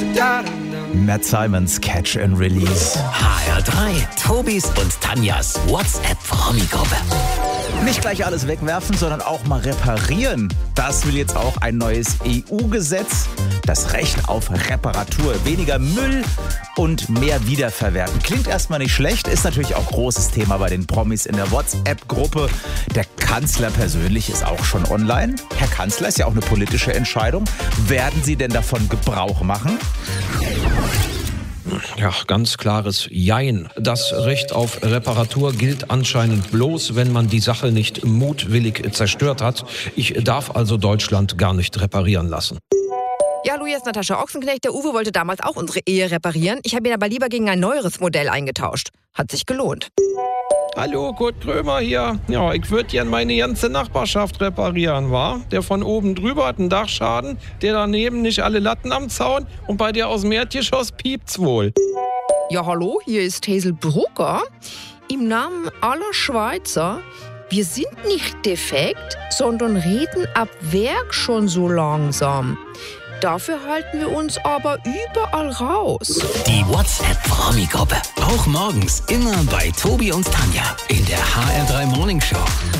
Matt Simons Catch and Release. HR3, Tobis und Tanjas WhatsApp-Promi-Gruppe. Nicht gleich alles wegwerfen, sondern auch mal reparieren. Das will jetzt auch ein neues EU-Gesetz. Das Recht auf Reparatur. Weniger Müll und mehr Wiederverwerten. Klingt erstmal nicht schlecht, ist natürlich auch großes Thema bei den Promis in der WhatsApp-Gruppe. Der Kanzler persönlich ist auch schon online. Herr Kanzler, ist ja auch eine politische Entscheidung. Werden Sie denn davon Gebrauch machen? Ja, ganz klares Jein. Das Recht auf Reparatur gilt anscheinend bloß, wenn man die Sache nicht mutwillig zerstört hat. Ich darf also Deutschland gar nicht reparieren lassen. Ja, hallo, hier ist Natascha Ochsenknecht. Der Uwe wollte damals auch unsere Ehe reparieren. Ich habe ihn aber lieber gegen ein neueres Modell eingetauscht. Hat sich gelohnt. Hallo, Kurt Krömer hier. Ja, ich würde gern meine ganze Nachbarschaft reparieren, wa? Der von oben drüber hat einen Dachschaden, der daneben nicht alle Latten am Zaun und bei der aus dem Erdgeschoss piept's wohl. Ja, hallo, hier ist Hazel Brugger. Im Namen aller Schweizer. Wir sind nicht defekt, sondern reden ab Werk schon so langsam. Dafür halten wir uns aber überall raus. Die WhatsApp-Promi-Gruppe. Auch morgens immer bei Tobi und Tanja in der HR3 Morning Show.